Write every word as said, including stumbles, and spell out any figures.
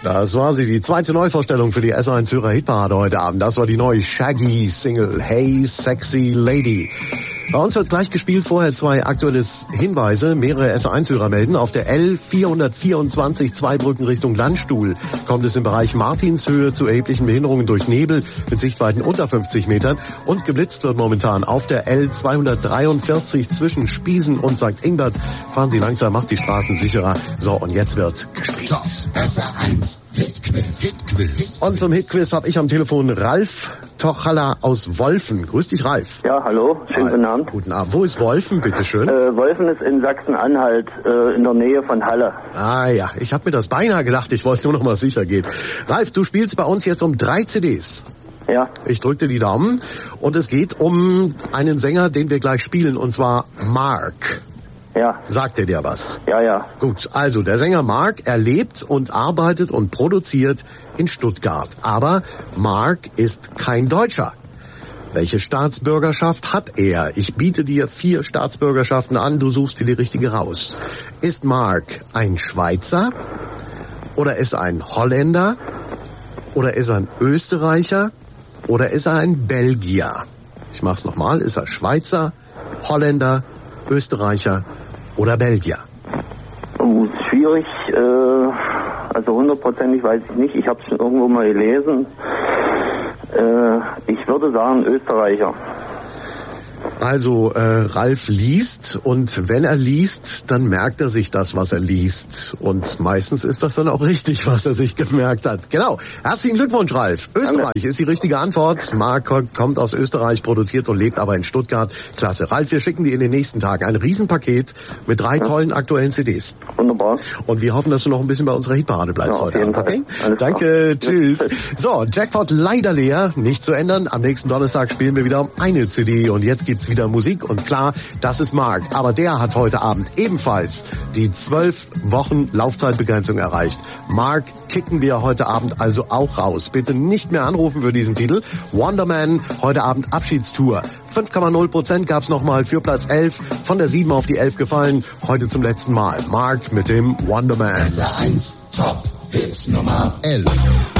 Das war sie, die zweite Neuvorstellung für die S eins Hörer Hitparade heute Abend. Das war die neue Shaggy-Single Hey Sexy Lady. Bei uns wird gleich gespielt, vorher zwei aktuelle Hinweise. Mehrere S eins Hörer melden. Auf der L vierhundertvierundzwanzig Zweibrücken Richtung Landstuhl kommt es im Bereich Martinshöhe zu erheblichen Behinderungen durch Nebel mit Sichtweiten unter fünfzig Metern. Und geblitzt wird momentan auf der L zweihundertdreiundvierzig zwischen Spiesen und Sankt Ingbert. Fahren Sie langsam, macht die Straßen sicherer. So, und jetzt wird gespielt. S eins Hitquiz. Hitquiz. Und zum Hitquiz habe ich am Telefon Ralf Tochalla aus Wolfen. Grüß dich, Ralf. Ja, hallo, schönen guten Abend. Guten Abend. Wo ist Wolfen, bitteschön? Äh, Wolfen ist in Sachsen-Anhalt, äh, in der Nähe von Halle. Ah ja, ich habe mir das beinahe gedacht, ich wollte nur noch mal sicher gehen. Ralf, du spielst bei uns jetzt um drei C Ds. Ja. Ich drück dir die Daumen und es geht um einen Sänger, den wir gleich spielen, und zwar Mark. Ja. Sagt er dir was? Ja, ja. Gut, also der Sänger Mark, er lebt und arbeitet und produziert in Stuttgart. Aber Mark ist kein Deutscher. Welche Staatsbürgerschaft hat er? Ich biete dir vier Staatsbürgerschaften an, du suchst dir die richtige raus. Ist Mark ein Schweizer? Oder ist er ein Holländer? Oder ist er ein Österreicher? Oder ist er ein Belgier? Ich mach's nochmal. Ist er Schweizer, Holländer, Österreicher oder Belgier? Oh, ist schwierig. Äh, also hundertprozentig weiß ich nicht. Ich habe es schon irgendwo mal gelesen. Äh, ich würde sagen Österreicher. Also äh, Ralf liest, und wenn er liest, dann merkt er sich das, was er liest. Und meistens ist das dann auch richtig, was er sich gemerkt hat. Genau. Herzlichen Glückwunsch, Ralf. Österreich Danke. Ist die richtige Antwort. Mark kommt aus Österreich, produziert und lebt aber in Stuttgart. Klasse. Ralf, wir schicken dir in den nächsten Tagen ein Riesenpaket mit drei ja. tollen aktuellen C Ds. Wunderbar. Und wir hoffen, dass du noch ein bisschen bei unserer Hitparade bleibst ja, heute Abend. Okay? Danke. Klar. Tschüss. So, Jackpot leider leer. Nicht zu ändern. Am nächsten Donnerstag spielen wir wieder um eine C D. Und jetzt gibt's wieder Musik, und klar, das ist Mark. Aber der hat heute Abend ebenfalls die zwölf Wochen Laufzeitbegrenzung erreicht. Mark kicken wir heute Abend also auch raus. Bitte nicht mehr anrufen für diesen Titel. Wonderman, heute Abend Abschiedstour. fünf Komma null Prozent gab's nochmal für Platz elf. Von der sieben auf die elf gefallen. Heute zum letzten Mal. Mark mit dem Wonderman. S eins Top Hits Nummer elf.